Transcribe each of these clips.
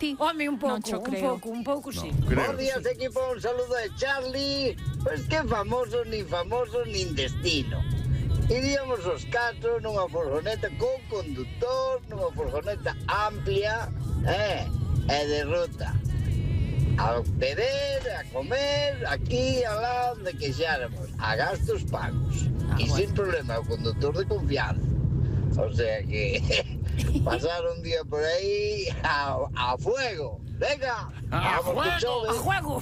ti? Home, un pouco, un pouco, sí. Bos días, equipo, un saludo de Charlie. Pois que famoso, nin destino. Iríamos os 4 nunha furgoneta con conductor, nunha furgoneta amplia, e de ruta. A beber, a comer, aquí, alá, onde quixéramos, a gastos pagos. E sin problema, o conductor de confianza. O sea que pasar un día por aí a fuego. Venga, a juego.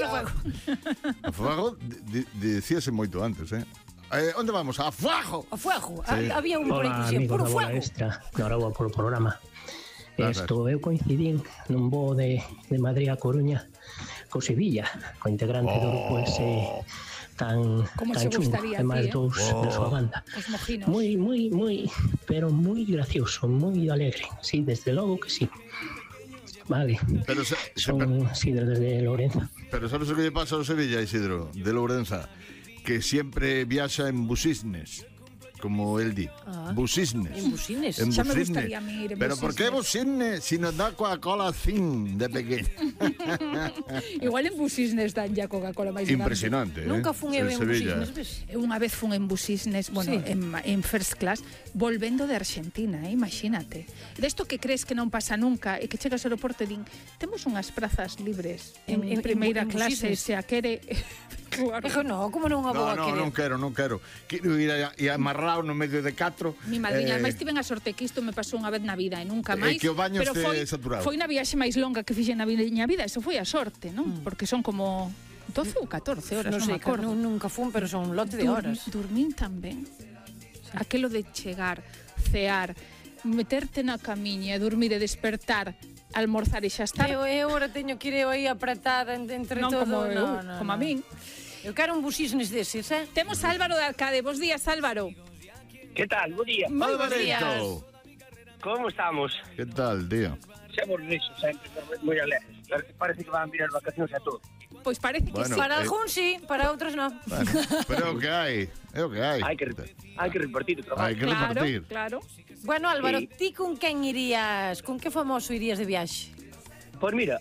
A fuego decíase moito antes, onde vamos? A fuego. A fuego. Sí. Había un por aí que dicía, puro fuego. Extra, noraboa polo programa. Eu coincidín nun voo de Madrid a Coruña co Sevilla, co integrante do grupo ese tan chungo, e máis dous de súa banda. Moi, pero moi gracioso, moi alegre. Sí, desde logo que sí. Vale. Pero son Isidro desde Lourenza. Pero sabes o que lle pasa ao Sevilla, Isidro, de Lourenza? Que siempre viaxa en busisnes, como el di. Busisnes. En busines. Xa me gustaría a mí ir en Pero por que busisnes si nos da Coca-Cola Zin de pequeño? Igual en busisnes dan ya Coca-Cola máis grande. Impresionante, Nunca fun eu en busisnes, ves? Unha vez fun en busisnes, bueno, en first class, volvendo de Argentina, imagínate. Desto que crees que non pasa nunca e que chegas ao aeroporto e din, temos unhas prazas libres en primeira clase, se a quere... Claro. No, como non a vou a querer? Non quero. Quero ir amarrado no medio de 4. Mi madriña, máis tiven a sorte que isto me pasou unha vez na vida e nunca máis. Que o baño este saturado. Foi na viaxe máis longa que fixen na miña vida, eso foi a sorte, non? Porque son como 12 ou 14 horas, non me acordo. Nunca fun, pero son un lote de horas. Dormín tamén. Aquelo de chegar, cear, meterte na camiña, dormir e despertar, almorzar e xa estar. Eu agora teño que ir aí apretada entre todo. Non, como a min. Eu quero un busisnes deses, Temos Álvaro de Arcade. Bos días, Álvaro. Que tal? Bo día. Moi bos días. Como estamos? Que tal, tío? Xemos risos, sempre, moi alegres. Parece que van a mirar vacacións a todos. Pois parece que sí. Para algún sí, para outros non. Bueno, pero é o que hai. Hai que repartir o traballo. Hai que repartir. Claro. Bueno, Álvaro, ti con quen irías? Con que famoso irías de viaxe? Pois mira,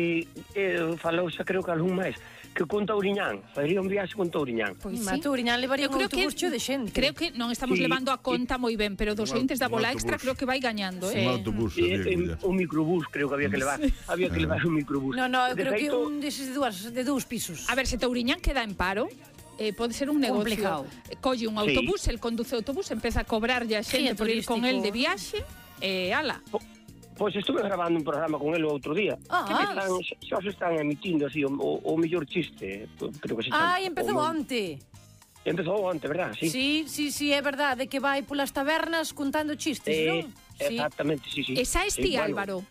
falou xa creo que algún máis que con Touriñán, faría un viaxe con Touriñán. Pois sí. Touriñán levaría un autobús cheo de xente. Creo que non estamos levando a conta moi ben, pero dos ointes da bola extra creo que vai gañando, Un autobús. Un microbús creo que había que levar. Había que levar un microbús. No, eu creo que un deses de dous pisos. A ver, se Touriñán queda en paro, pode ser un negocio. Complicado. Colle un autobús, el conduce o autobús, empeza a cobrarlle a xente por ir con el de viaxe, ala. Pois estuve grabando un programa con el o outro día. Xa se están emitindo así o mellor chiste, creo que se chama. Empezou onte. Empezou onte, verdad? Sí, é verdade, que vai polas tabernas contando chistes, non? Exactamente, sí. E saes ti, Álvaro?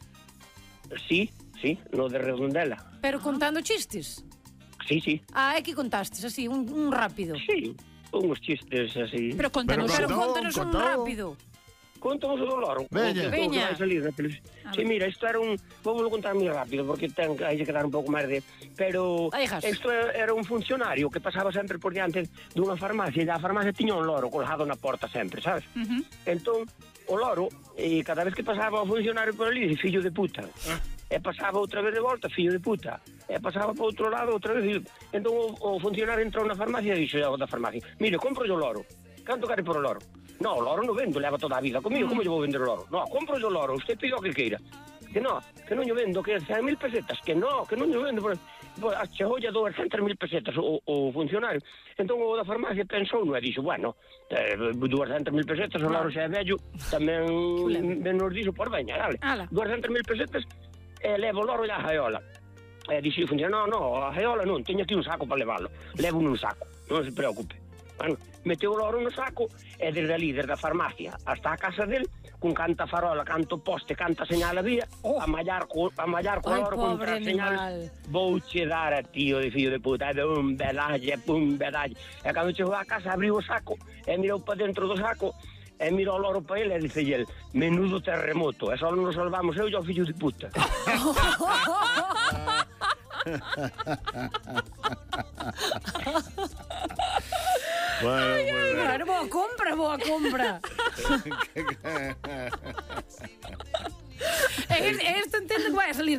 Sí, no de Redondela. Pero contando chistes? Sí. É que contastes, así, un rápido. Sí, uns chistes así. Pero contanos un rápido. Contamos o do loro. Veña. Sí, mira, isto era un... Vou contar moi rápido, porque hai que dar un pouco máis de... Pero isto era un funcionario que pasaba sempre por diante dunha farmacia, e a farmacia tiña un loro colgado na porta sempre, sabes? Entón, o loro, cada vez que pasaba o funcionario por ali, fillo de puta. E pasaba outra vez de volta, fillo de puta. E pasaba por outro lado outra vez. Entón, o funcionario entrou na farmacia e dixo da farmacia: mire, compro o loro. Canto quere por o loro? No, o loro non vendo, leva toda a vida comigo, como lle vou vender o loro? No, compro o loro, usted pide o que queira. Que non lle vendo, que 100.000 pesetas, que non lle vendo. Chegou a 200.000 pesetas o funcionario. Entón o da farmacia pensou e dixo, bueno, 200.000 pesetas, o loro xa é vello, tamén nos dixo, por veña, dale, 200.000 pesetas, levo o loro e a jaiola. E dixo o funcionario, no, a jaiola non, teño aquí un saco para leválo, levo nun saco, non se preocupe. Bueno, meteu o loro no saco e desde ali, desde a farmacia hasta a casa del, con canta farola, canto poste, canta señal a vía, a mallar co loro contra a señal. Vouche dar a tío de fillo de puta, de un bedalle. E cando chegou a casa abriu o saco e mirou para dentro do saco e mirou o loro para ele e dice el: menudo terremoto, e só nos salvamos eu e o fillo de puta. Bueno, boa compra. Esto entendo que vai a salir